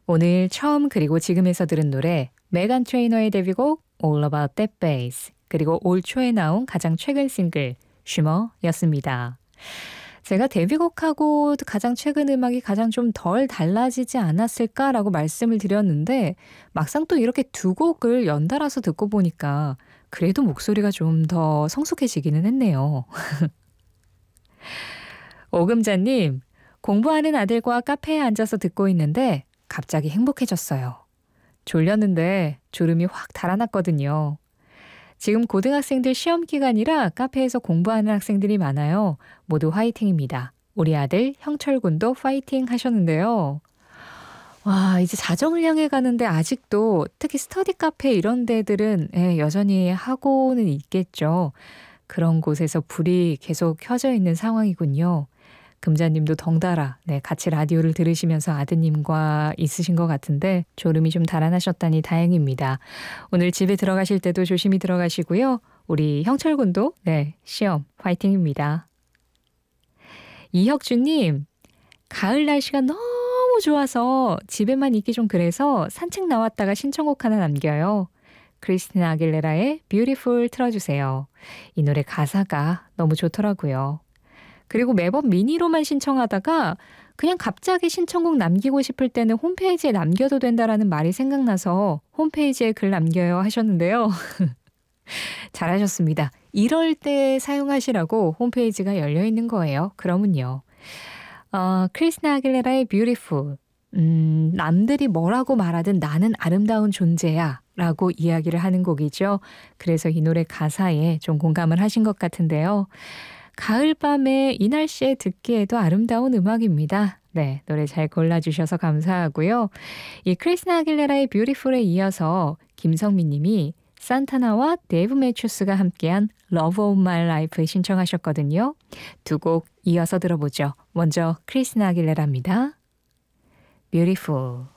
오늘 처음 그리고 지금에서 들은 노래 메간 트레이너의 데뷔곡 All About That Bass 그리고 올 초에 나온 가장 최근 싱글 쉬머였습니다. 제가 데뷔곡하고 가장 최근 음악이 가장 좀 덜 달라지지 않았을까라고 말씀을 드렸는데 막상 또 이렇게 두 곡을 연달아서 듣고 보니까 그래도 목소리가 좀 더 성숙해지기는 했네요. 오금자님, 공부하는 아들과 카페에 앉아서 듣고 있는데 갑자기 행복해졌어요. 졸렸는데 졸음이 확 달아났거든요. 지금 고등학생들 시험 기간이라 카페에서 공부하는 학생들이 많아요. 모두 화이팅입니다. 우리 아들 형철군도 파이팅 하셨는데요. 와, 이제 자정을 향해 가는데 아직도 특히 스터디 카페 이런 데들은 여전히 하고는 있겠죠. 그런 곳에서 불이 계속 켜져 있는 상황이군요. 금자님도 덩달아 같이 라디오를 들으시면서 아드님과 있으신 것 같은데 졸음이 좀 달아나셨다니 다행입니다. 오늘 집에 들어가실 때도 조심히 들어가시고요. 우리 형철군도 시험 파이팅입니다. 이혁주님, 가을 날씨가 너무 좋아서 집에만 있기 좀 그래서 산책 나왔다가 신청곡 하나 남겨요. 크리스티나 아길레라의 Beautiful 틀어주세요. 이 노래 가사가 너무 좋더라고요. 그리고 매번 미니로만 신청하다가 그냥 갑자기 신청곡 남기고 싶을 때는 홈페이지에 남겨도 된다라는 말이 생각나서 홈페이지에 글 남겨요 하셨는데요. 잘하셨습니다. 이럴 때 사용하시라고 홈페이지가 열려 있는 거예요. 그러면요. 크리스티나 아길레라의 Beautiful. 남들이 뭐라고 말하든 나는 아름다운 존재야 라고 이야기를 하는 곡이죠. 그래서 이 노래 가사에 좀 공감을 하신 것 같은데요. 가을밤에 이 날씨에 듣기에도 아름다운 음악입니다. 네, 노래 잘 골라주셔서 감사하고요. 이 크리스티나 아길레라의 뷰티풀에 이어서 김성민 님이 산타나와 데이브 매튜스가 함께한 Love of My Life 신청하셨거든요. 두 곡 이어서 들어보죠. 먼저 크리스티나 아길레라입니다. Beautiful.